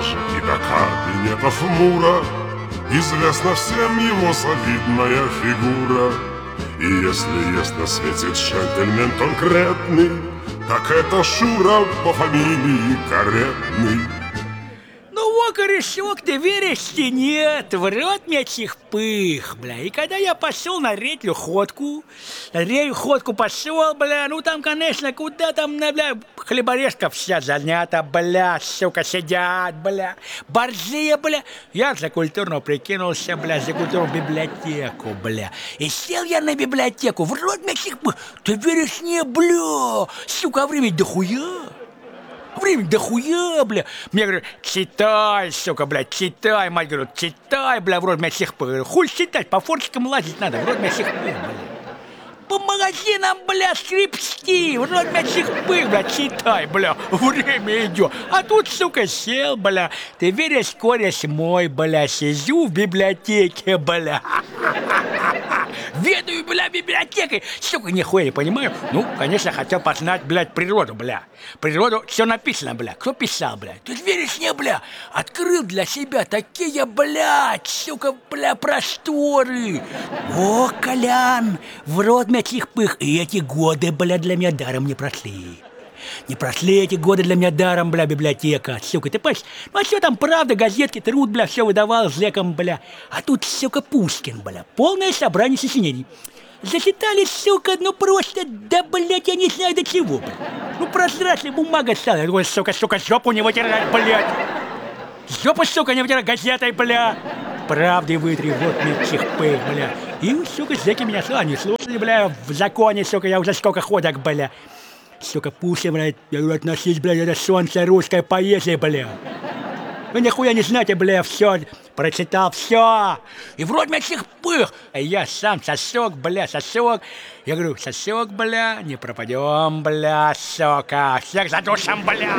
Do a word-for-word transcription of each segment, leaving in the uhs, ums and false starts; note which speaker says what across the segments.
Speaker 1: даже и до кабинетов Мура известна всем его солидная фигура. И если есть на свете джентльмен конкретный, так это Шура по фамилии Каретный.
Speaker 2: Ну, во, корешок, ты веришь или нет? В рот мне чих-пых, бля. И когда я пошел на ретью ходку, на ретью ходку пошел, бля, ну там, конечно, куда там, бля, хлеборезка вся занята, бля, сука, сидят, бля, борзые, бля. Я за культурно прикинулся, бля, за культурную библиотеку, бля. И сел я на библиотеку, в рот мне чих-пых. Ты веришь, не, бля, сука, время дохуя. Время дохуя, бля. Мне говорят, читай, сука, блядь, читай. Мать говорит, читай, бля, в рот меня всех пых. Хуй читать, по форчикам лазить надо, в рот меня всех пых, бля. По магазинам, бля, скрипсти, в рот меня всех пых, бля, читай, бля. Время идет. А тут, сука, сел, бля. Ты веришь, кореш мой, бля, сижу в библиотеке, бля. Ведаю, бля, библиотекой. Сука, нихуя не понимаю. Ну, конечно, хотел познать, блядь, природу, бля. Природу, все написано, бля. Кто писал, бля? Ты веришь мне, бля? Открыл для себя такие, блядь, сука, бля, просторы. О, Колян, в рот мне чих-пых. И эти годы, бля, для меня даром не прошли. Не прошли эти годы для меня даром, бля, библиотека. Сука, ты понимаешь? Ну, а что там, правда, газетки, труд, бля, все выдавал зэком, бля. А тут, сука, Пушкин, бля. Полное собрание сочинений. Зачитали, сука, ну просто, да, блядь, я не знаю до чего, бля. Ну, прозрачная бумага стала. Ой, сука, сука, жопу не вытирать, блядь. Жопу, сука, не вытирать газетой, бля. Правды вытри, вот мне чих-пых, бля. И, сука, зэки меня слали, не слушали, бля, в законе, сука, я уже сколько ходок, бля. Сука, Пушкин, блядь, я говорю, относись, блядь, это солнце русской поэзии, бля. Вы нихуя не знаете, бля, все, прочитал все. И вроде меня чих-пых. А я сам сосок, бля, сосок. Я говорю, сосок, бля, не пропадем, бля, сука. Всех задушим, бля.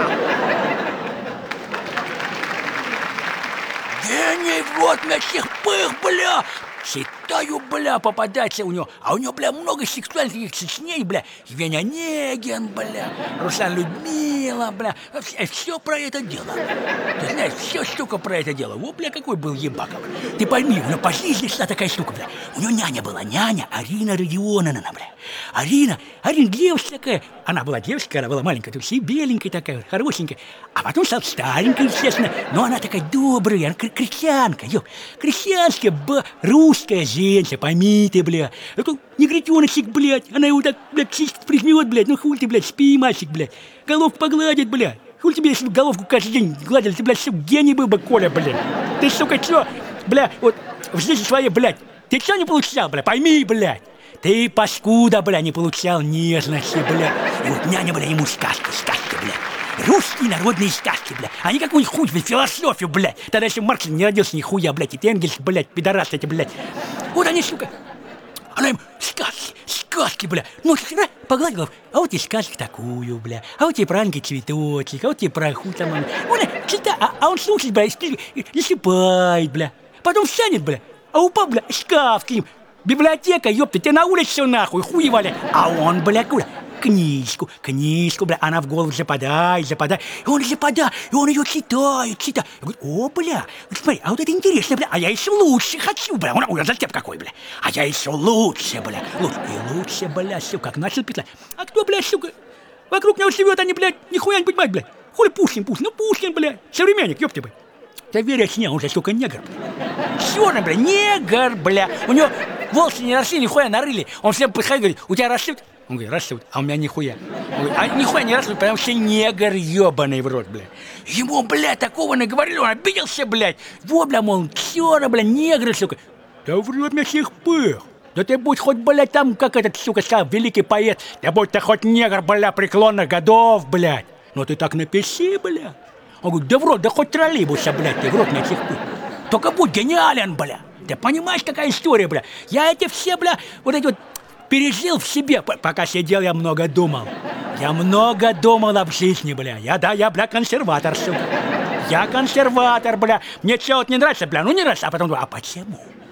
Speaker 2: Гений, вот меня чих-пых, бля. Читаю, бля, попадается у него. А у него, бля, много сексуальных сочинений, бля. Евгений Онегин, бля, Руслан Людмила, бля. Все про это дело. Ты знаешь, все, штука, про это дело. Во, бля, какой был ебака. Ты пойми, у него по жизни шла такая штука, бля. У него няня была, няня Арина Родионовна, бля. Арина, Арина девушка такая. Она была девушка, она была маленькая, тут все беленькая такая, хорошенькая. А потом стала старенькая, естественно. Но она такая добрая, она крестьянка, ёп. Крестьянская, ба, русская женщина, пойми ты, бля. Это негритеночек, блядь. Она его так, блядь, чистит, прижмет, блядь. Ну хуй ты, блядь, спи, мальчик, блядь. Головку погладит, блядь. Хуй тебе, если бы головку каждый день гладили, ты, блядь, сука, гений был бы, Коля, блядь. Ты, сука, чё, бля, вот в жизни своей, блядь, ты чё не получал, бля, пойми, блядь. Ты, паскуда, бля, не получал нежности, бля. И вот няня, бля, ему сказки, сказки, бля. Русские народные сказки, бля. А не какую-нибудь хуй, блядь, философию, блядь. Тогда еще Маркс не родился, нихуя, блядь. И Энгельс, блядь, пидорас эти, блядь. Вот они, сука. Она им сказки, сказки, бля. Ну, всегда погладила. А вот и сказки такую, бля. А вот и праздники цветочек. А вот и про хуй там. Он читает, а, а он слушает, бля, и, и, и сыпает, бля. Потом встанет, бля. А упал, бля, шкаф к ним. Библиотека, ёпта, тебе на улице нахуй, хуй валя. А он, бля, куда? Книжку, книжку, бля, она в голову западает, западает. И он западает, и он ее читает, читает. Я говорю, о, бля, смотри, а вот это интересно, бля, а я еще лучше хочу, бля. Он, ой, затеп какой, бля. А я еще лучше, бля. Лучше, и лучше, бля, все, как начал петлять. А кто, бля, сука, вокруг него живет, они, блядь, нихуя не понимают, бля. Хули Пушкин, Пушкин, ну Пушкин, бля, современник, ёпта, бля. Ты веришь, не, он же, сука, негр, бля. Черный, бля, негр, бля. У него волосы не росли, нихуя нарыли. Он всем подходит, говорит, у тебя растут? Он говорит, растут, а у меня нихуя. Он говорит, а нихуя не растут, потому что негр ебаный в рот, бля. Ему, бля, такого наговорили, он обиделся, блядь. Во, бля, мол, черный, бля, негр, сука. Да в рот меня всех пых. Да ты будь хоть, блядь, там, как этот, сука, сказал, великий поэт. Да будь ты хоть негр, бля, преклонных годов, блядь. Но ты так напиши, бля. Он говорит, да в рот, да хоть троллейбуса, блядь, ты в рот меня всех пых. Только будь гениален, бля. Ты понимаешь, какая история, бля? Я эти все, бля, вот эти вот пережил в себе. Пока сидел, я много думал. Я много думал об жизни, бля. Я, да, я, бля, консерватор, сука. Я консерватор, бля. Мне что вот не нравится, бля, ну не нравится. А потом думаю, а почему?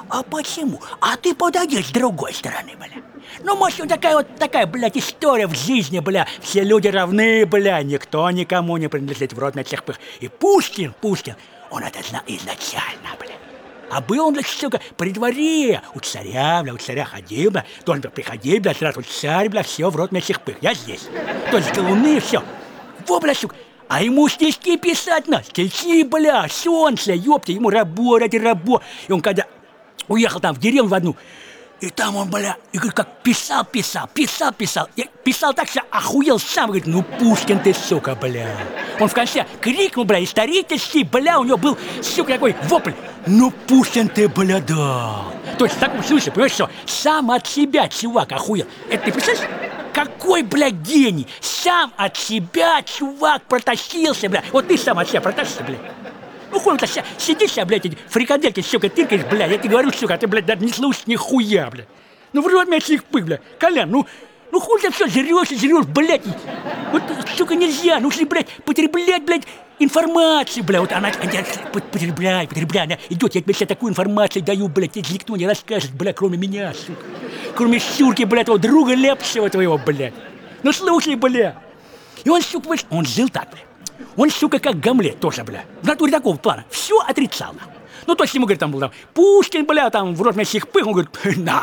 Speaker 2: а почему? А ты подойди с другой стороны, бля. Ну, может, вот такая вот такая, блядь, история в жизни, бля. Все люди равны, бля, никто никому не принадлежит в род на всех пых. И Пушкин, Пушкин, он это знал изначально, бля. А был он, блядь, сука, при дворе, у царя, бля, у царя ходил, бля, должен был приходить, бля, сразу царь, бля, все в рот на всех пых. Я здесь. То есть луны, все. Во, бля, сука. А ему стишки писать надо. Стихи, бля, солнце, ёпта, ему работать, работать. И он когда уехал там в деревню в одну, и там он, бля, и говорит, как писал, писал, писал, писал. И писал так, что охуел сам, говорит, ну, Пушкин ты, сука, бля. Он в конце крикнул, бля, исторический, бля, у него был, сука, такой вопль. Ну, Пушкин ты, бля, да. То есть в таком случае, понимаешь, что сам от себя чувак охуел. Это ты представляешь? Какой, бля, гений! Сам от себя чувак протащился, бля. Вот ты сам от себя протащился, бля. Ну, хуй ты сидишь, блядь, эти фрикадельки, сука, тыркаешь, бля. Я тебе говорю, сука, а ты, блядь, даже не слушаешь нихуя, бля. Ну, в рот меня слегка, бля. Колян, ну, ну хуй ты все жрешь и жрешь, блядь. Вот, сука, нельзя. Нужно, блядь, потреблять, блядь, информацию, бля. Вот она, она потребляй, потребляй. Она идет, я тебе сейчас такую информацию даю, блядь. Тебе никто не расскажет, бля, кроме меня, сука. Кроме Шурки, бля, твоего друга Лепсева твоего, блядь. Ну, слушай, бля. И он, сука, он жил так, бля. Он, сука, как Гамлет тоже, бля. В натуре такого плана. Все отрицал, нахуй. Ну, то есть ему, говорит, там был там Пушкин, бля, там в рот на всех пых. Он говорит, на.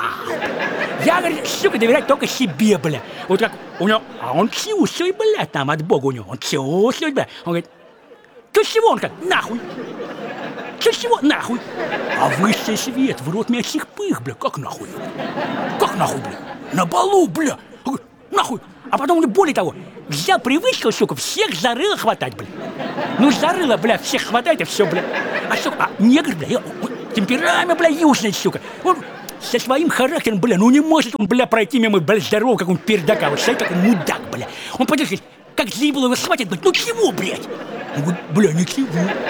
Speaker 2: Я, говорит, сука, доверять только себе, бля. Вот как у него, а он чувствует, бля, там от Бога у него. Он чувствует, бля. Он говорит, ты чего? Он как, нахуй. Ты чего? Нахуй. А высший свет в рот мясных пых, бля. Как нахуй? Как нахуй, бля? На балу, бля. Он говорит, нахуй. А потом, более того, взял привычку, сука, всех за рыло хватать, бля. Ну, за рыло, бля, всех хватает и все, бля. А, сука, а негр, бля, он, темперамент, бля, южный, сука. Он со своим характером, бля, ну не может он, бля, пройти мимо, бля, здорового, как он пердака. Вот стоит, как он мудак, бля. Он подержит, как заебало его схватит, блядь, ну чего, блядь? Он говорит, бля, ничего.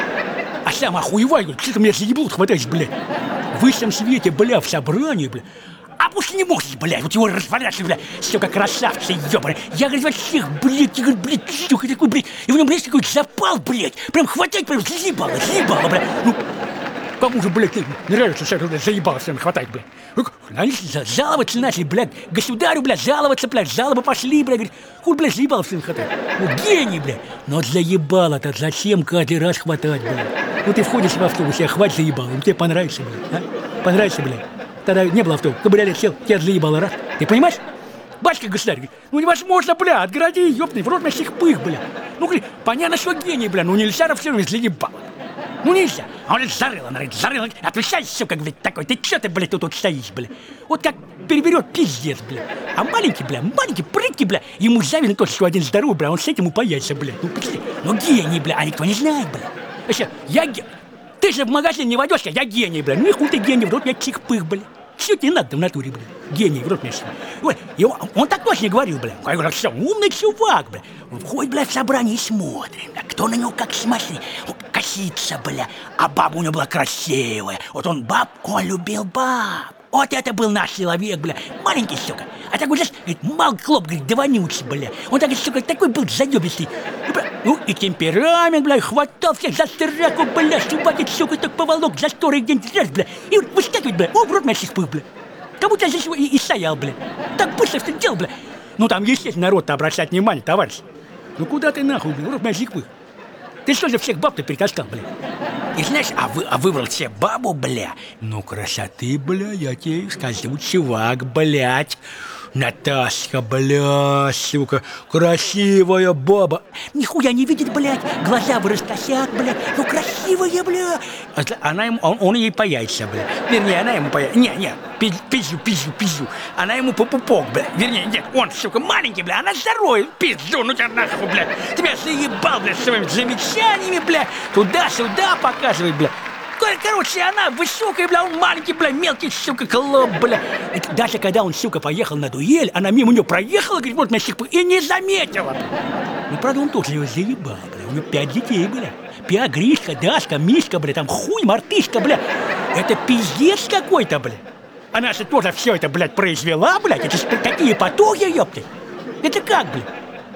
Speaker 2: А сам охуевай, говорит, что ты меня заебал хватаешь, блядь. В высшем свете, бля, в собрании, бля. А пусть не может, блядь, вот его разворачивать, блядь, сука, красавцы, ёбаный. Я, говорит, вообще, блядь, я, говорю, блядь, сука, такой, блядь, и в нем, блядь, такой запал, блядь, прям хватать, прям заебало, заебало, блядь. Ну, кому же, блядь, нравится, что заебало всем хватать, блядь. Ну, они жаловаться начали, блядь, государю, блядь, жаловаться, блядь, жалобы пошли, блядь, говорит, хуй, блядь, заебало всем хватать. Ну, гений, блядь. Но заебало-то зачем каждый раз хватать, блядь? Ну, ты входишь в автобус, я хватит заебало, ну, тебе понравится, блядь, а? Понравится, блядь. Тогда не было авто, кабриолет сел, тебя заебало, раз. Ты понимаешь? Батька государь говорит, ну невозможно, бля, отгороди, ёпный, в рот на всех пых, бля. Ну, говорит, понятно, что гений, бля, ну нельзя равно заебало. Ну нельзя. А он говорит, зарыло, она говорит, зарыло. Отвечай, сука, говорит, такой, ты чё ты, блядь, тут вот стоишь, бля? Вот как переберет, пиздец, бля. А маленький, бля, маленький, прыткий, бля, ему завидно тот, что один здоровый, бля, он с этим упаяется, бля. Ну, представь, ну гений, бля, а никто не знает, бля. Вообще, я гений. Ты же в магазин не войдешь, я гений, бля. Ну и хуй ты гений, в рот я чих-пых, бля. Все тебе надо в натуре, бля. Гений, в рот мясо. И он, он так точно говорил, бля. Я говорю, все, умный чувак, бля. Он входит, бля, в собрание и смотрит, бля. Кто на него как смотрит. Он косится, бля. А баба у него была красивая. Вот он баб, он любил баб. Вот это был наш человек, бля. Маленький, сука. А такой, знаешь, говорит, мал клоп, говорит, да вонючий, бля. Он такой, сука, такой был заебистый. Ну и темперамент, бля, хватал всех за страку, бля, чувак, сука, так поволок за сторы где-нибудь раз, бля. И вот выскакивает, бля, о, в рот мясных пых, бля. Как будто здесь и, и стоял, бля. Так быстро все делал, бля. Ну там, естественно, народ-то обращать внимание, товарищ. Ну куда ты нахуй, бля, в рот мясных пых? Ты что же всех баб-то перетаскал, бля? И знаешь, а, вы, а выбрал себе бабу, бля? Ну, красоты, бля, я тебе скажу, чувак, блядь. Наташка, бля, сука, красивая баба. Нихуя не видит, блядь, глаза вырастосят, бля. Ну, красивая, бля. Она ему, он, он ей по яйца, бля. Вернее, она ему по яйца. Не, не, пизжу, пизжу, пизжу. Она ему по пупок, бля. Вернее, нет, он, сука, маленький, бля, она здоровая. Пизду, ну тебя нахуй, бля. Тебя заебал, бля, своими замечаниями, бля. Туда-сюда показывай, бля. Короче, она высокая, бля, он маленький, бля, мелкий, сука, клоп, бля. И даже когда он, сука, поехал на дуэль, она мимо него проехала, говорит, вот на сих и не заметила, бля. Ну, правда, он тоже ее заебал, бля. У него пять детей, бля. Пя, Гришка, Дашка, Мишка, бля, там хуй, мартышка, бля. Это пиздец какой-то, бля. Она же тоже все это, блядь, произвела, блядь. Это ж какие потуги, ёпты. Это как, бля?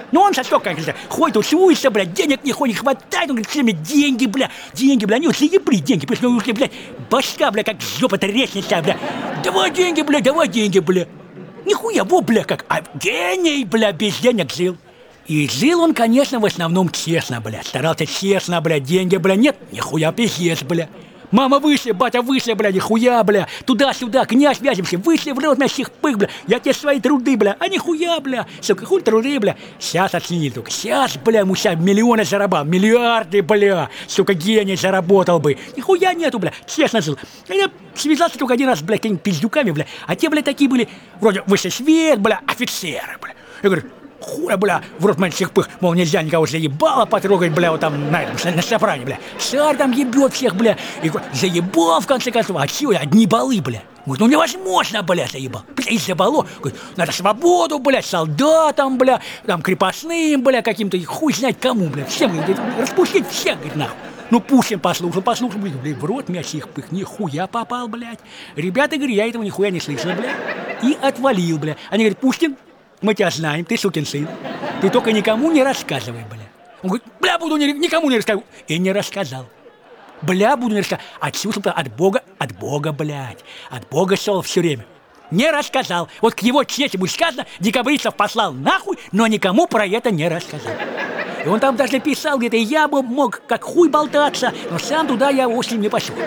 Speaker 2: Ну, он сосок, конечно, ходит, усуется, блядь, денег нихуя не хватает, он говорит, все время деньги, бля, деньги, бля, они вот заебли деньги, потому что, ну, блядь, башка, бля, как жопа-то резнется, бля, давай деньги, бля, давай деньги, бля. Нихуя, во, бля, как, а гений, бля, без денег жил. И жил он, конечно, в основном честно, бля, старался честно, бля, деньги, бля, нет, нихуя, пиздец, бля. Мама вышли, батя вышли, бля, нихуя, бля, туда-сюда, князь вязимся, вышли в рот мясих пых, бля, я тебе свои труды, бля, а нихуя, бля, сука, хуй труды, бля, сейчас оценили только, сейчас, бля, ему сейчас миллионы зарабал, миллиарды, бля, сука, гений заработал бы, нихуя нету, бля, честно жил. Я связался только один раз, бля, какими-то пиздюками, бля, а те, бля, такие были, вроде высший свет, бля, офицеры, бля. Я говорю, хуя, бля, в рот меньших пых, мол, нельзя никого заебало потрогать, бля, вот там, на этом, на собрании, бля. Царь там ебет всех, бля, и заебал, в конце концов, а чё, одни балы, бля. Говорит, ну невозможно, бля, заебал. Бля, из-за бало, говорит, надо свободу, бля, солдатам, бля, там, крепостным, бля, каким-то, хуй знать кому, бля, всем, говорит, распустить всех, говорит, нахуй. Ну, Пушкин послушал, послушал, блядь, блядь, в рот мясих пых, нихуя попал, блядь. Ребята, говорят, я этого нихуя не слышал, бля, и отвалил, бля. Они говорят, Пушкин, мы тебя знаем, ты сукин сын. Ты только никому не рассказывай, бля. Он говорит, бля, буду ни, никому не рассказывать. И не рассказал. Бля, буду не рассказывать. Отсюда от Бога, от Бога, блядь. От Бога шел все время. Не рассказал. Вот к его чести будет сказано, декабристов послал нахуй, но никому про это не рассказал. И он там даже писал, где-то я бы мог как хуй болтаться, но сам туда я очень не пошел.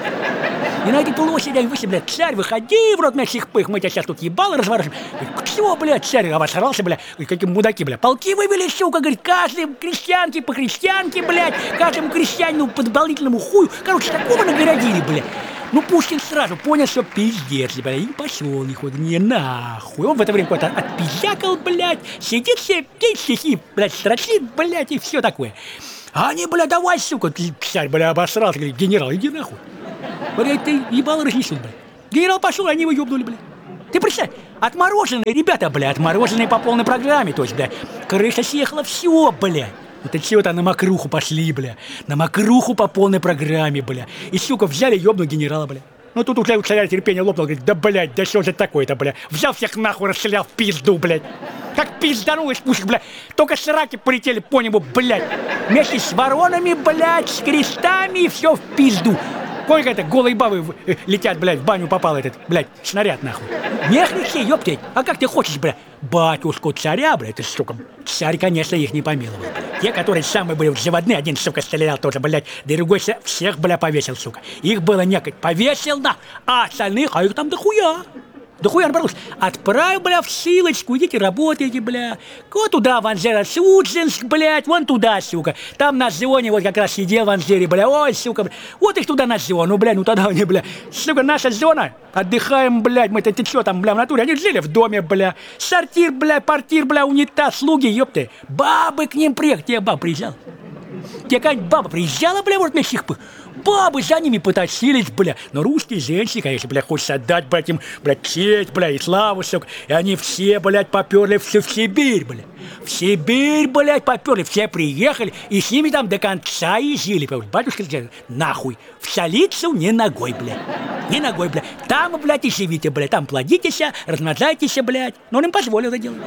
Speaker 2: И на этой площади я вышли, блядь, царь, выходи в рот мясих пых, мы тебя сейчас тут ебало разворошим. Чего, блядь, царь обосрался, блядь, какие мудаки, блядь, полки вывели, сука, говорит, каждый крестьянке по крестьянке, блядь, каждому крестьянину по дополнительному хую, короче, такого нагородили, блядь. Ну, Пушкин сразу понял, что пиздец, блядь, и пошел, нихуя, не нахуй. Он в это время куда-то отпиздякал, блядь, сидит себе, петь стихи, блядь, строчит, блядь, и все такое. А они, блядь, давай, сука, царь, блядь, обосрался, говорит, генерал, иди нахуй. Блядь, ты ебало разнесут, блядь. Генерал пошел, они его ебнули, блядь. Ты представь, отмороженные ребята, блядь, отмороженные по полной программе, то есть, блядь, крыша съехала, все, блядь. Вот эти вот на мокруху пошли, бля. На мокруху по полной программе, бля. И, сука, взяли и ёбну генерала, бля. Ну тут у царя терпение лопнул, говорит, да, блядь, да что же такое-то, бля. Взял всех нахуй, расстрелял в пизду, блядь. Как пизданулась пушка, бля. Только сраки полетели по небу, блядь. Вместе с воронами, блядь, с крестами, и все в пизду. Помни, как это голые бабы летят, блядь, в баню попал этот, блядь, снаряд, нахуй. Нехрен, ёптать, а как ты хочешь, блядь? Батюшку царя, блядь, ты, сука, царь, конечно, их не помиловал, блядь. Те, которые самые были заводные, один, сука, стрелял тоже, блядь, другой всех, бля, повесил, сука. Их было некогда, повесил, на, а остальных, а их там дохуя. Да хуя набралось. Отправь, бля, в ссылочку, идите работайте, бля. Вот туда, в Анжеро-Судженск, блядь, вон туда, сука. Там на зоне вот как раз сидел в Анжере, бля, ой, сука, бля. Вот их туда на зону, бля, ну тогда они, бля. Сука, наша зона, отдыхаем, блядь, мы-то, ты что там, бля, в натуре? Они жили в доме, бля. Сортир, бля, портир, бля, унитаз, слуги, ёпты. Бабы к ним приехали, тебе баба приезжала. Тебе какая-нибудь баба приезжала, бля, вот мясих пых. Бабы за ними потащились, бля. Но русские женщины, конечно, бля, хочется отдать, блядь, им, блядь, честь, бля, и славу, сука. И они все, блядь, поперли все в Сибирь, бля. В Сибирь, блядь, поперли, все приехали, и с ними там до конца и жили. Батюшка сказал, нахуй, в столицу не ногой, блядь. Не ногой, блядь. Там, блядь, и живите, блядь. Там плодитесь, размножайтесь, блядь. Но он им позволил это делать.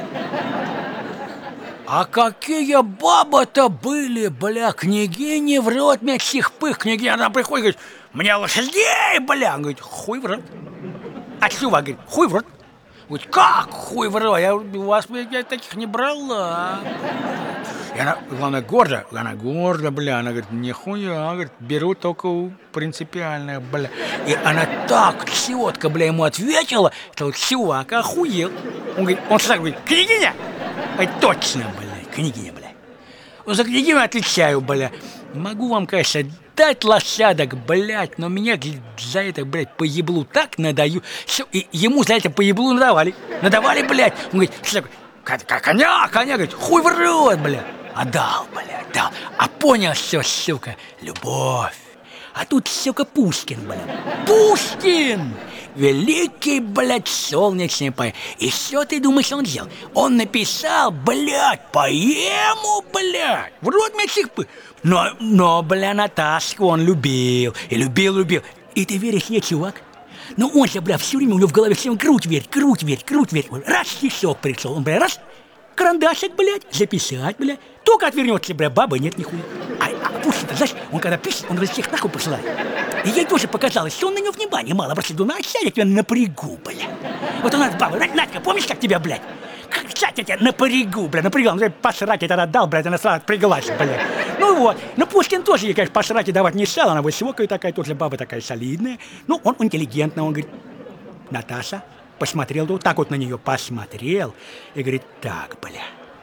Speaker 2: А какие бабы-то были, бля, княгини в рот мясих пых. Княгиня, она приходит, говорит, мне лошадей, бля. Он говорит, хуй в рот. Отсюда, говорит, хуй в рот. Говорит, как хуй в рот? Я у вас, я таких не брала. И она, главное, гордо, она гордо, бля, она говорит, нихуя, говорит, беру только у принципиальное, бля. И она так четко, бля, ему ответила, что чувак охуел. Он говорит, он сразу говорит, княгиня. Ай, точно, бля, княгиня, бля. Ну, за княгиню отвечаю, бля. Могу вам, конечно, дать лошадок, блядь, но меня за это, блядь, по еблу так надаю. Все, и ему за это по еблу надавали. Надавали, блядь. Он говорит, что такое? Коня, коня, говорит, хуй в рот, бля. Отдал, бля, дал. А понял все, сука, любовь. А тут, сука, Пушкин, блядь. Пушкин! Великий, блядь, солнечный поэт. И что ты думаешь, он сделал? Он написал, блядь, поэму, блядь. В рот мясих пых. Но, но, бля, Наташку он любил. И любил, любил. И ты веришь ей, чувак? Ну он же, бля, все время у него в голове все круть верть, круть верть, круть верть. Раз стишок пришел, он, бля, раз, карандашик, блядь, записать, блядь. Только отвернется, блядь, бабы нет нихуя. А, а Пушкин, знаешь, он когда пишет, он всех нахуй посылает. И ей тоже показалось, что он на него внимания мало обращает. Ну, а сейчас я тебя напрягу, блядь. Вот у нас баба, Надька, помнишь, как тебя, блядь? Сейчас я тебя напрягу, блядь, напрягал. Ну, посрать я тогда дал, блядь, она сразу отпряглась, блядь. Ну вот, ну Пушкин тоже ей, конечно, посрать и давать не стал. Она высокая такая, тоже баба такая солидная. Ну, он интеллигентный, он говорит, Наташа, посмотрел, вот так вот на нее посмотрел и говорит, так, бля,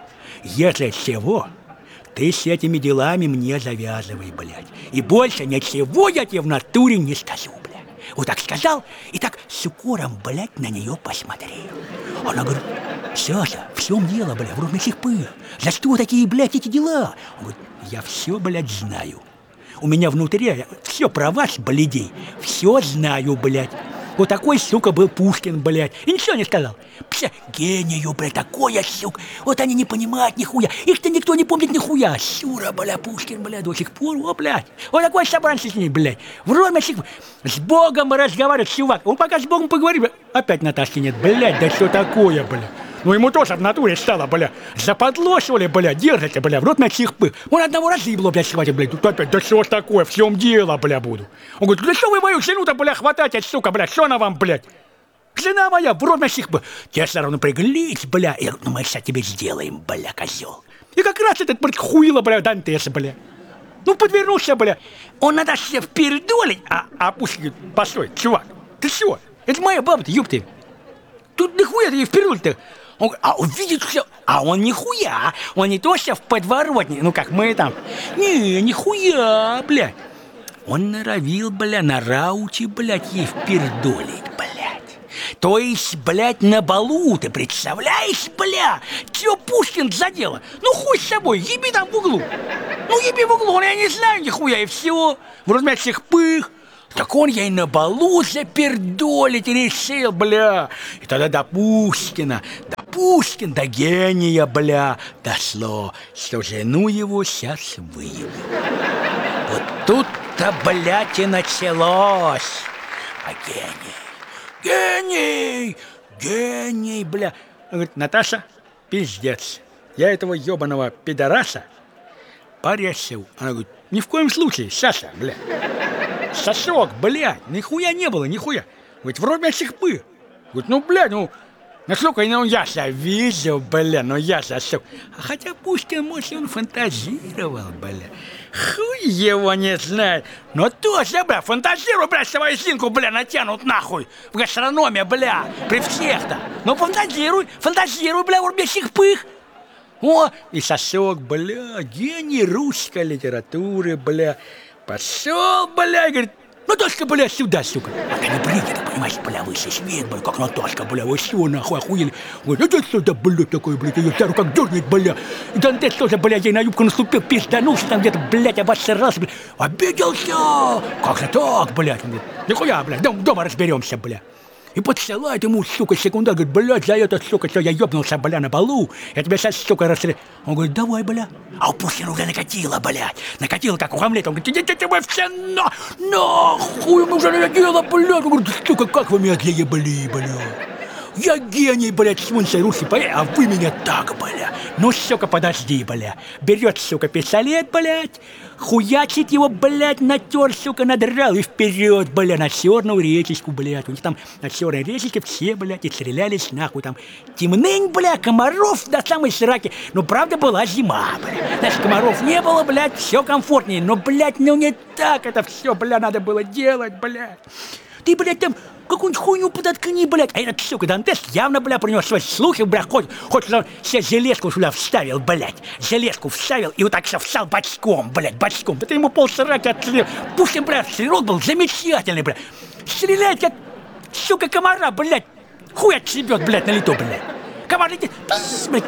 Speaker 2: если всего, ты с этими делами мне завязывай, блядь. И больше ничего я тебе в натуре не скажу, блядь. Вот так сказал и так с укором, блядь, на нее посмотрел. Она говорит, Саша, в чем дело, блядь, в родных пых? За что такие, блядь, эти дела? Он говорит, я все, блядь, знаю. У меня внутри все про вас, блядей, все знаю, блядь. Вот такой, сука, был Пушкин, блядь. И ничего не сказал. Пся, гению, блядь, такой, сука. Вот они не понимают нихуя. Их-то никто не помнит нихуя. Сюра, блядь, Пушкин, блядь, до сих пор, о, блядь. Вот такой собранцы с ней, блядь. В роме с Богом разговаривает, чувак. Он пока с Богом поговорил, опять Наташки нет, блядь, да что такое, блядь. Ну ему тоже в натуре стало, бля, западло, что ли, бля, держите, бля, в рот на чихпы. Он одного разъебло, бля, схватит, бля, тут опять, да что ж такое, в чем дело, бля, буду. Он говорит, да что вы мою жену-то, бля, хватаете, сука, бля, что она вам, блядь? Жена моя, в рот на чихпы. Тебя все равно приглись, бля, и ну мы сейчас тебе сделаем, бля, козел. И как раз этот, блядь, хуило, бля, Дантес, бля. Ну, подвернулся, бля. Он надо себе впередолить, а, а пусть, постой, чувак, ты что? Это моя баба-то, ёпты. Тут нихуя ты ей вперед-то. Он говорит, а увидит все, а он нихуя, он не то что в подворотне, ну как мы там, не, нихуя, блядь. Он норовил, бля, на рауте, блядь, ей впердолить, блядь. То есть, блядь, на балу, ты представляешь, бля, чё Пушкин задело? Ну хуй с собой, еби там в углу. Ну еби в углу, я не знаю нихуя, и все, в размягших пых. Так он ей на балу запердолить решил, бля. И тогда до Пушкина, до Пушкина, до гения, бля, дошло, что жену его сейчас выебут. Вот тут-то, блядь, и началось. А гений, гений, гений, бля. Он говорит, Наташа, пиздец, я этого ебаного пидораса порезал. Она говорит, ни в коем случае, Саша, бля. Сосок, блядь, нихуя не было, нихуя. Говорит, вроде этих пы. Говорит, ну, блядь, ну, насколько, ну, я себя видел, бля, ну, я сосок. А хотя Пушкин, может, он фантазировал, бля. Хуй его не знает. Но тоже, бля, фантазируй, бля, свою синку, бля, натянут нахуй. В гастрономе, бля, при всех-то. Ну, фантазируй, фантазируй, бля, вроде этих пых. О, и сосок, бля, гений русской литературы, бля. Пошел, бля, и говорит, Наташка, бля, сюда, сука. А ты не принято, понимаешь, бля, высший свет, бля, как Наташка, бля, вы что, нахуй, охуели? Говорит, это что за, бля, такое, блядь, ее за руку как дернет, бля. И Дантес тоже, бля, ей на юбку наступил, пизданулся там где-то, блядь, обосрался, бля. Обиделся. Как же так, блядь? Он говорит, нихуя, бля, дом, дома разберемся, бля. И подсылает ему, сука, секундар, говорит, блядь, за это, сука, что я ёбнулся, бля, на балу, я тебя сейчас, сука, расстреляю. Он говорит, давай, бля. А у Пушкина уже накатило, блядь, накатило, как у Гамлета. Он говорит, идите тебе все на, нахуй, мы уже накатило, блядь. Он говорит, сука, как вы меня заебали, блядь. Я гений, блядь, свинца русский поэт, а вы меня так, бля. Ну, сука, подожди, бля. Берет, сука, пистолет, блядь, хуячит его, блядь, натер, сука, надрал и вперед, бля, на черную речечку, блядь. У них там на черной речечке все, блядь, и стрелялись нахуй там. Темнынь, бля, комаров до самой сраки. Ну, правда, была зима, бля. Значит, комаров не было, блядь, все комфортнее. Но, блядь, ну не так это все, бля, надо было делать, блядь. Ты, блядь, там какую-нибудь хуйню подоткни, блядь. А этот, сука, Дантес явно, бля, принес свои слухи, бля, хоть, хоть он себе железку сюда вставил, блядь. Железку вставил и вот так все встал бочком, блядь, бочком. Это ему полсраки отстрелил. Пушкин, блядь, стрелок был замечательный, блядь. Стреляет, как, сука, комара, блядь. Хуй отшибет, блядь, на лету, блядь. Комар летит, пиз, блядь,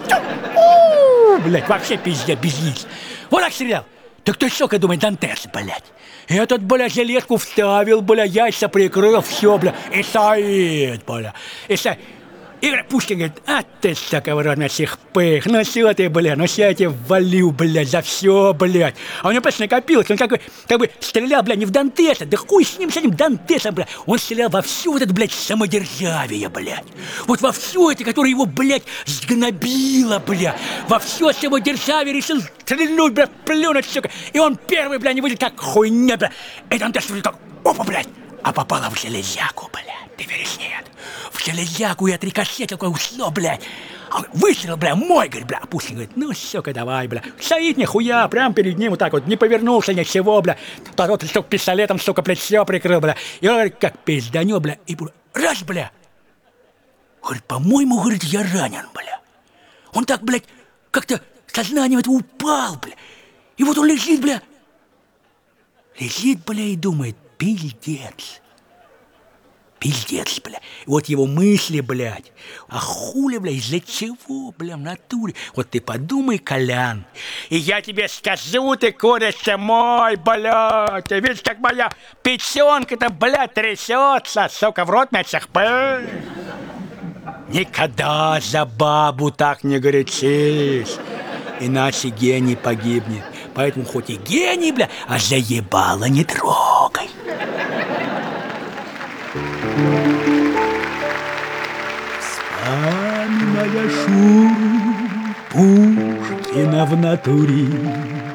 Speaker 2: у, блядь, вообще пиздец, без яиц. Вот так стрелял. Так ты, сука, думай, Дантес, блядь. Этот, бля, железку вставил, бля, яйца прикрыл, все, бля, и стоит, бля, и стоит. И говорит, Пушкин говорит, а ты, сука, в рот на всех пых, ну все ты, бля, ну все я тебе валю, блядь, за все, блядь. А у него просто накопилось, он как бы, как бы стрелял, бля, не в Дантеса, да хуй с ним, с этим Дантесом, бля. Он стрелял во всю вот это, блядь, самодержавие, блядь. Вот во все это, которое его, блядь, сгнобило, бля. Во все самодержавие решил стрельнуть, бля, плюнуть, сука. И он первый, бля, не выйдет, как хуйня, бля. И Дантес как, опа, блядь, а попало в железяку, блядь. Ты веришь, нет? В железяку и отрикошетил, какое ушло, блядь. А выстрел, бля, мой, говорит, бля. А Пушкин говорит, ну, сука, давай, бля. Стоит нихуя, прям перед ним вот так вот, не повернулся ничего, бля. Тот, сука, пистолетом, сука, плечо прикрыл, бля. И он говорит, как пизданё, бля. И раз, бля. Говорит, по-моему, говорит, я ранен, бля. Он так, блядь, как-то сознанием это упал, бля. И вот он лежит, бля. Лежит, бля, и думает, пиздец. Пиздец, бля. И вот его мысли, блядь. А хули, бля, из-за чего, бля, в натуре? Вот ты подумай, Колян. И я тебе скажу, ты курица мой, блядь. Ты видишь, как моя печенка-то, блядь, трясется, сука, в рот на всех пых. Никогда за бабу так не горячись. Иначе гений погибнет. Поэтому хоть и гений, бля, а заебало не трогай. Вспоминая шум Пушкина в натуре,